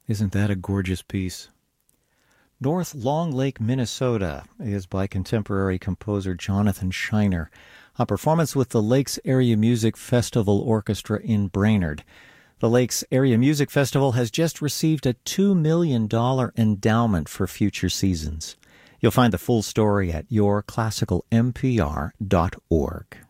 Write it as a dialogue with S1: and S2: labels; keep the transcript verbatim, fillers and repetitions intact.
S1: Isn't that a gorgeous piece? North Long Lake, Minnesota is by contemporary composer Jonathan Shiner, a performance with the Lakes Area Music Festival Orchestra in Brainerd. The Lakes Area Music Festival has just received a two million dollars endowment for future seasons. You'll find the full story at your classical m p r dot org.